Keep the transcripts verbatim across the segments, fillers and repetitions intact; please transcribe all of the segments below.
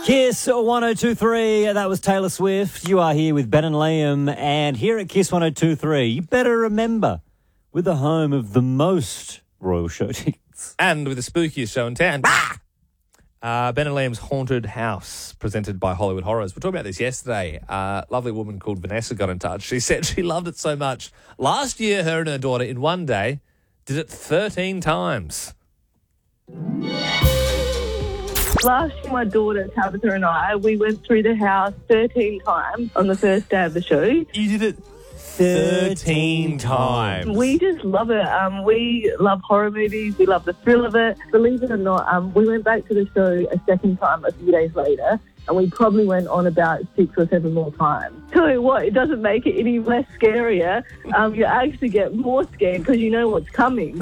Kiss one oh two point three, that was Taylor Swift. You are here with Ben and Liam, and here at Kiss one oh two point three, you better remember, we're the home of the most royal show tickets. And with the spookiest show in town. Ah! Uh, Ben and Liam's Haunted House, presented by Hollywood Horrors. We talked about this yesterday. A uh, lovely woman called Vanessa got in touch. She said she loved it so much. Last year, her and her daughter, in one day, did it thirteen times. Last year, my daughter, Tabitha, and I, we went through the house thirteen times on the first day of the show. You did it thirteen times. We just love it. Um, we love horror movies. We love the thrill of it. Believe it or not, um, we went back to the show a second time a few days later, and we probably went on about six or seven more times. Tell you what, it doesn't make it any less scarier. Um, you actually get more scared because you know what's coming.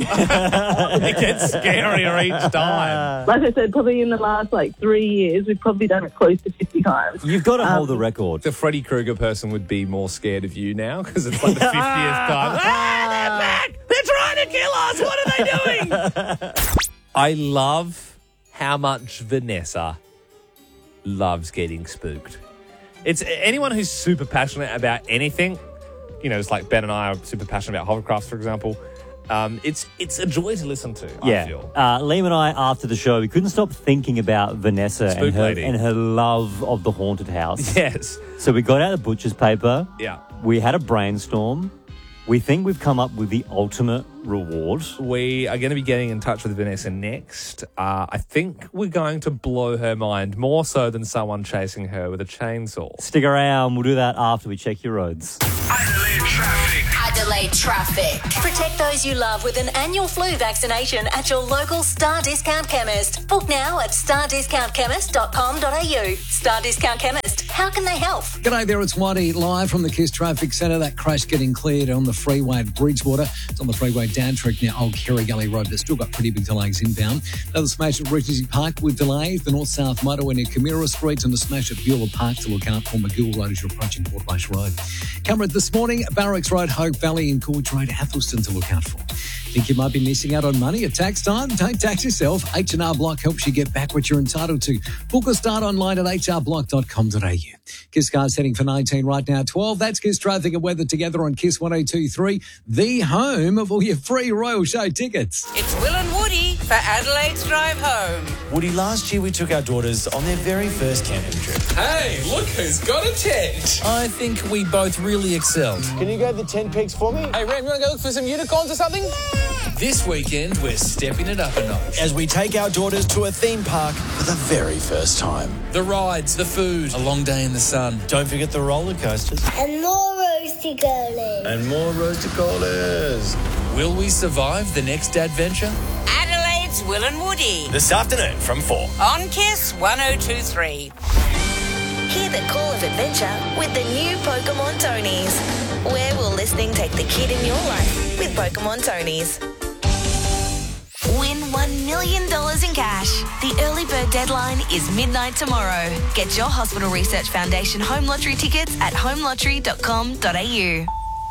It gets scarier each time. Like I said, probably in the last like three years, we've probably done it close to fifty times. You've got to Um, hold the record. The Freddy Krueger person would be more scared of you now because it's like the fiftieth time. Ah, they're back! They're trying to kill us! What are they doing? I love how much Vanessa loves getting spooked. It's anyone who's super passionate about anything, you know, it's like Ben and I are super passionate about hovercrafts, for example. Um, it's it's a joy to listen to, Yeah. I feel. Uh, Liam and I, after the show, we couldn't stop thinking about Vanessa Spook and her, lady. and her love of the haunted house. Yes. So we got out the butcher's paper. Yeah. We had a brainstorm. We think we've come up with the ultimate reward. We are going to be getting in touch with Vanessa next. Uh, I think we're going to blow her mind more so than someone chasing her with a chainsaw. Stick around. We'll do that after we check your roads. Adelaide traffic. Adelaide traffic. Protect those you love with an annual flu vaccination at your local Star Discount Chemist. Book now at star discount chemist dot com dot a u. Star Discount Chemist. How can they help? G'day there, it's Whitey, live from the Kiss Traffic Centre. That crash getting cleared on the freeway at Bridgewater. It's on the freeway down Trick near Old Kerry Gully Road. They've still got pretty big delays inbound. Another smash at Regency Park with delays. The north-south motorway near Camira Street, and the smash at Beulah Park to look out for McGill Road as you're approaching Port Bush Road. Cameron, this morning, Barracks Road, Hope Valley and Coolidge Road, Athelston to look out for. Think you might be missing out on money at tax time? Don't tax yourself. H and R Block helps you get back what you're entitled to. Book or start online at h r block dot com dot a u. Kiss Cars heading for nineteen right now, twelve. That's Kiss Traffic and Weather together on Kiss one oh two point three, the home of all your free Royal Show tickets. It's Will and Woody for Adelaide's Drive Home. Woody, last year we took our daughters on their very first camping trip. Hey, look who's got a tent. I think we both really excelled. Can you go to the tent pegs for me? Hey, Ram, you want to go look for some unicorns or something? This weekend, we're stepping it up a notch as we take our daughters to a theme park for the very first time. The rides, the food, a long day in the sun. Don't forget the roller coasters. And more roasty girlies. And more roasty colas. Will we survive the next adventure? Adelaide's Will and Woody This afternoon from four. on Kiss one oh two point three. Hear the call of adventure with the new Pokemon Tonys. Where will listening take the kid in your life with Pokemon Tonys? Win one million dollars in cash. The early bird deadline is midnight tomorrow. Get your Hospital Research Foundation home lottery tickets at home lottery dot com dot a u.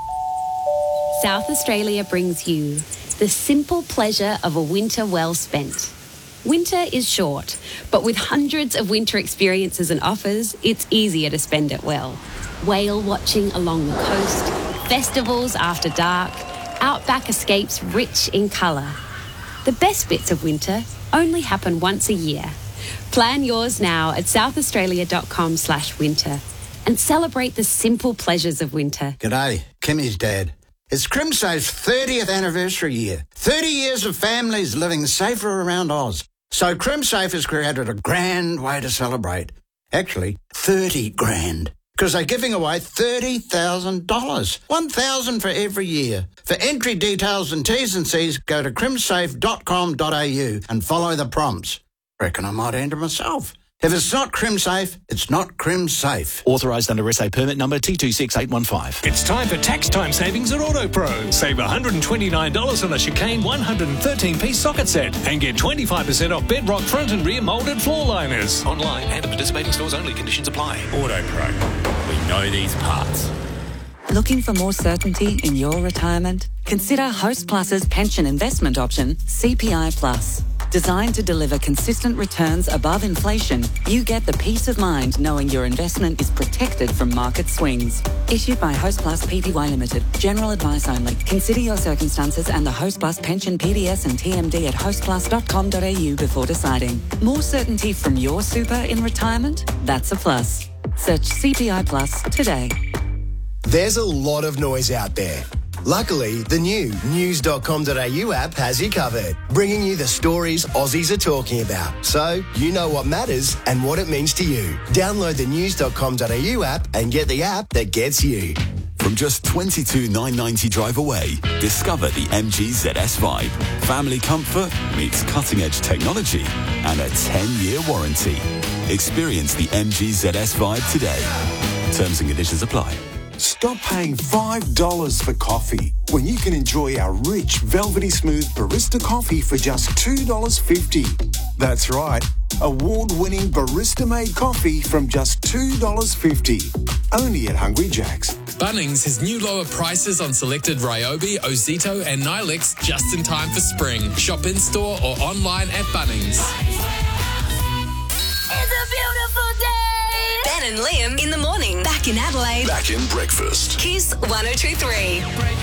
South Australia brings you the simple pleasure of a winter well spent. Winter is short, but with hundreds of winter experiences and offers, it's easier to spend it well. Whale watching along the coast, festivals after dark, outback escapes rich in colour. The best bits of winter only happen once a year. Plan yours now at south australia dot com slash winter and celebrate the simple pleasures of winter. G'day, Kimmy's dad. It's Crimsafe's thirtieth anniversary year. thirty years of families living safer around Oz. So Crimsafe has created a grand way to celebrate. Actually, thirty grand. Because they're giving away thirty thousand dollars. one thousand dollars for every year. For entry details and T's and C's, go to crimsafe dot com dot a u and follow the prompts. Reckon I might enter myself. If it's not Crimsafe, it's not Crimsafe. Authorised under S A permit number T two six eight one five. It's time for tax time savings at AutoPro. Save one hundred twenty-nine dollars on a Chicane one hundred thirteen piece socket set and get twenty-five percent off Bedrock front and rear moulded floor liners. Online and at participating stores only. Conditions apply. AutoPro. We know these parts. Looking for more certainty in your retirement? Consider Host Plus's pension investment option, C P I Plus. Designed to deliver consistent returns above inflation, you get the peace of mind knowing your investment is protected from market swings. Issued by Hostplus Pty Limited. General advice only. Consider your circumstances and the Hostplus Pension P D S and T M D at hostplus dot com dot a u before deciding. More certainty from your super in retirement? That's a plus. Search C P I Plus today. There's a lot of noise out there. Luckily, the new news dot com dot a u app has you covered, bringing you the stories Aussies are talking about, so you know what matters and what it means to you. Download the news dot com dot a u app and get the app that gets you. From just twenty-two thousand nine hundred ninety drive away, discover the M G Z S Vibe. Family comfort meets cutting-edge technology and a ten-year warranty. Experience the M G Z S Vibe today. Terms and conditions apply. Stop paying five dollars for coffee when you can enjoy our rich, velvety smooth barista coffee for just two dollars fifty. That's right, award-winning barista-made coffee from just two dollars fifty. Only at Hungry Jack's. Bunnings has new lower prices on selected Ryobi, Ozito and Nilix just in time for spring. Shop in-store or online at Bunnings. It's a beautiful day. Ben and Liam in the morning. Back in Adelaide. Back in breakfast. Kiss one oh two three.